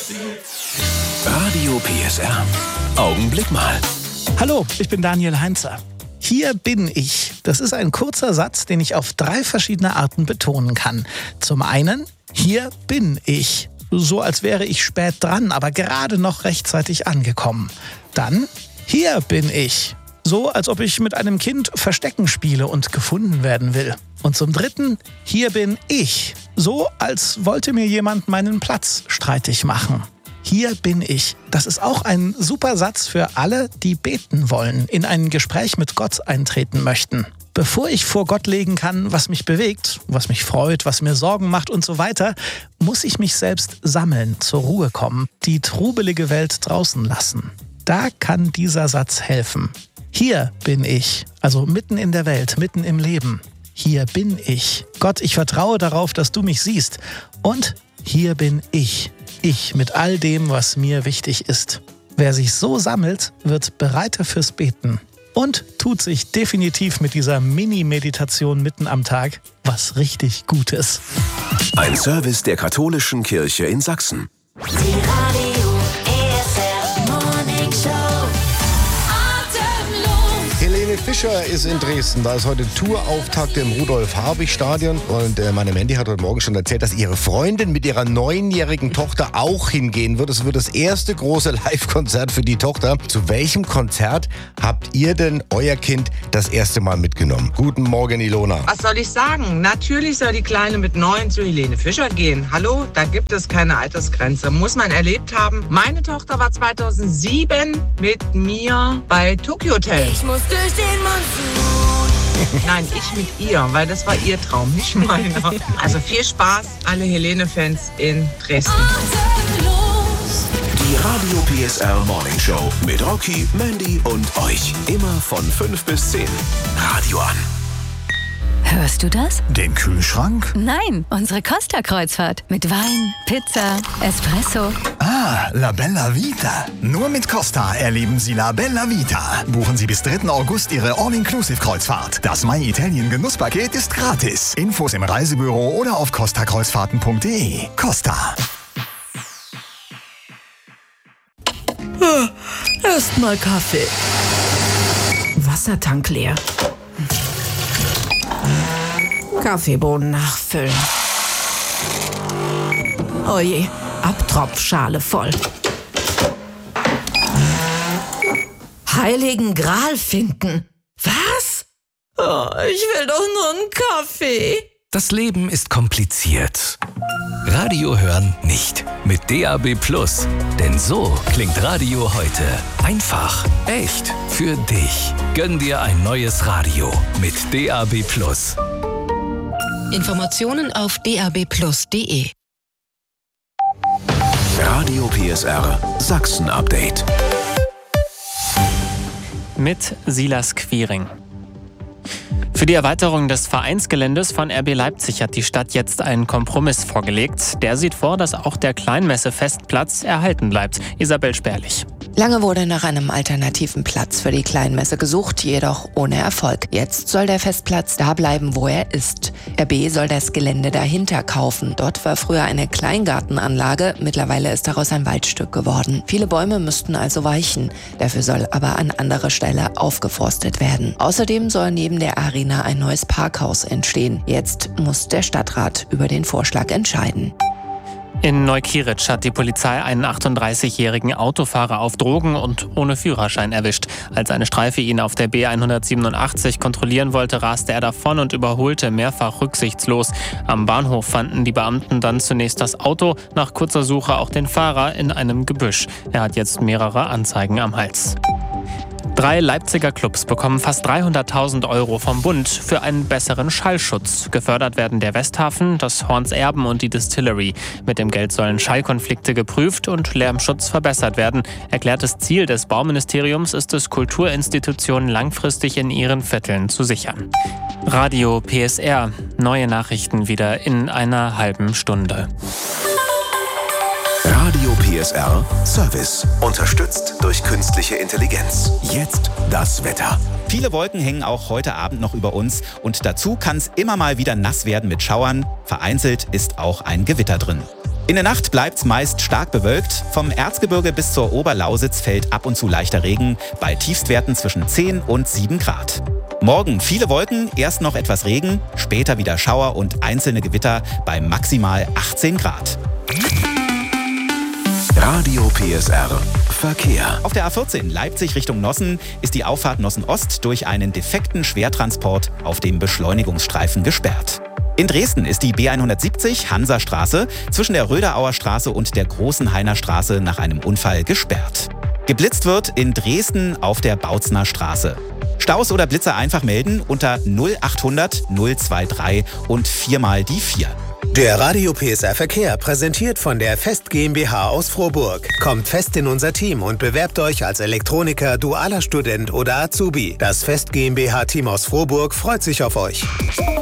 Radio PSR. Augenblick mal. Hallo, ich bin Daniel Heinzer. Hier bin ich. Das ist ein kurzer Satz, den ich auf 3 verschiedene Arten betonen kann. Zum einen, hier bin ich. So als wäre ich spät dran, aber gerade noch rechtzeitig angekommen. Dann, hier bin ich. So als ob ich mit einem Kind Verstecken spiele und gefunden werden will. Und zum dritten, hier bin ich. So als wollte mir jemand meinen Platz streitig machen. Hier bin ich. Das ist auch ein super Satz für alle, die beten wollen, in ein Gespräch mit Gott eintreten möchten. Bevor ich vor Gott legen kann, was mich bewegt, was mich freut, was mir Sorgen macht und so weiter, muss ich mich selbst sammeln, zur Ruhe kommen, die trubelige Welt draußen lassen. Da kann dieser Satz helfen. Hier bin ich, also mitten in der Welt, mitten im Leben. Hier bin ich. Gott, ich vertraue darauf, dass du mich siehst. Und hier bin ich. Ich mit all dem, was mir wichtig ist. Wer sich so sammelt, wird bereiter fürs Beten. Und tut sich definitiv mit dieser Mini-Meditation mitten am Tag was richtig Gutes. Ein Service der Katholischen Kirche in Sachsen. Die Radio PSR Morning Show. Atemlos. Helene Fischer ist in Dresden. Da ist heute Tourauftakt im Rudolf-Habich-Stadion. Und meine Mandy hat heute Morgen schon erzählt, dass ihre Freundin mit ihrer 9-jährigen Tochter auch hingehen wird. Es wird das erste große Live-Konzert für die Tochter. Zu welchem Konzert habt ihr denn euer Kind das erste Mal mitgenommen? Guten Morgen, Ilona. Was soll ich sagen? Natürlich soll die Kleine mit 9 zu Helene Fischer gehen. Hallo, da gibt es keine Altersgrenze. Muss man erlebt haben. Meine Tochter war 2007 mit mir bei Tokyo Hotel. Ich muss durch den Monsun. Nein, ich mit ihr, weil das war ihr Traum, nicht meiner. Also viel Spaß, alle Helene-Fans in Dresden. Atemlos. Die Radio PSR Morning Show mit Rocky, Mandy und euch. Immer von 5 bis 10. Radio an. Hörst du das? Den Kühlschrank? Nein, unsere Costa-Kreuzfahrt. Mit Wein, Pizza, Espresso. Ah, La Bella Vita. Nur mit Costa erleben Sie La Bella Vita. Buchen Sie bis 3. August Ihre All-Inclusive-Kreuzfahrt. Das My Italien Genusspaket ist gratis. Infos im Reisebüro oder auf costakreuzfahrten.de. Costa. Erstmal Kaffee. Wassertank leer. Kaffeebohnen nachfüllen. Oje, Abtropfschale voll. Heiligen Gral finden. Was? Oh, ich will doch nur einen Kaffee. Das Leben ist kompliziert. Radio hören nicht. Mit DAB+. Denn so klingt Radio heute. Einfach, echt, für dich. Gönn dir ein neues Radio mit DAB+. Informationen auf dabplus.de. Radio PSR Sachsen Update. Mit Silas Quiring. Für die Erweiterung des Vereinsgeländes von RB Leipzig hat die Stadt jetzt einen Kompromiss vorgelegt. Der sieht vor, dass auch der Kleinmesse-Festplatz erhalten bleibt. Isabel Sperlich. Lange wurde nach einem alternativen Platz für die Kleinmesse gesucht, jedoch ohne Erfolg. Jetzt soll der Festplatz da bleiben, wo er ist. RB soll das Gelände dahinter kaufen. Dort war früher eine Kleingartenanlage, mittlerweile ist daraus ein Waldstück geworden. Viele Bäume müssten also weichen. Dafür soll aber an anderer Stelle aufgeforstet werden. Außerdem soll neben der Arena ein neues Parkhaus entstehen. Jetzt muss der Stadtrat über den Vorschlag entscheiden. In Neukieritzsch hat die Polizei einen 38-jährigen Autofahrer auf Drogen und ohne Führerschein erwischt. Als eine Streife ihn auf der B187 kontrollieren wollte, raste er davon und überholte mehrfach rücksichtslos. Am Bahnhof fanden die Beamten dann zunächst das Auto, nach kurzer Suche auch den Fahrer in einem Gebüsch. Er hat jetzt mehrere Anzeigen am Hals. 3 Leipziger Clubs bekommen fast 300.000 € vom Bund für einen besseren Schallschutz. Gefördert werden der Westhafen, das Horns Erben und die Distillery. Mit dem Geld sollen Schallkonflikte geprüft und Lärmschutz verbessert werden. Erklärtes Ziel des Bauministeriums ist es, Kulturinstitutionen langfristig in ihren Vierteln zu sichern. Radio PSR. Neue Nachrichten wieder in einer halben Stunde. Radio PSR Service. Unterstützt durch künstliche Intelligenz. Jetzt das Wetter. Viele Wolken hängen auch heute Abend noch über uns und dazu kann es immer mal wieder nass werden mit Schauern. Vereinzelt ist auch ein Gewitter drin. In der Nacht bleibt's meist stark bewölkt. Vom Erzgebirge bis zur Oberlausitz fällt ab und zu leichter Regen bei Tiefstwerten zwischen 10 und 7 Grad. Morgen viele Wolken, erst noch etwas Regen, später wieder Schauer und einzelne Gewitter bei maximal 18 Grad. Radio PSR Verkehr. Auf der A14 Leipzig Richtung Nossen ist die Auffahrt Nossen Ost durch einen defekten Schwertransport auf dem Beschleunigungsstreifen gesperrt. In Dresden ist die B170 Hansastraße zwischen der Röderauer Straße und der Großenhainer Straße nach einem Unfall gesperrt. Geblitzt wird in Dresden auf der Bautzner Straße. Staus oder Blitzer einfach melden unter 0800 023 und 4 die 4. Der Radio PSR Verkehr präsentiert von der Fest GmbH aus Frohburg. Kommt fest in unser Team und bewerbt euch als Elektroniker, dualer Student oder Azubi. Das Fest GmbH Team aus Frohburg freut sich auf euch.